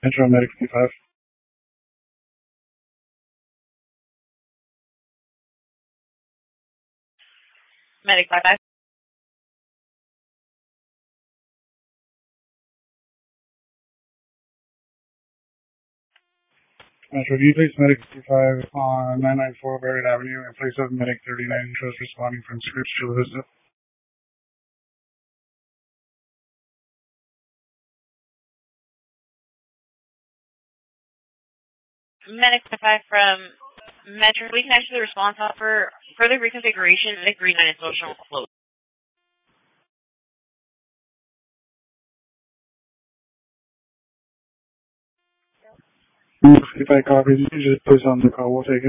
Metro Medic 55. Medic 55. Metro, do you place Medic 55 on 994 Barrett Avenue in place of Medic 39, shows responding from Scripps to Vista? Medic 55 from Metro. We can actually response offer further reconfiguration. Medic 39 is social close. If I copy, you just place on the call. We'll take it.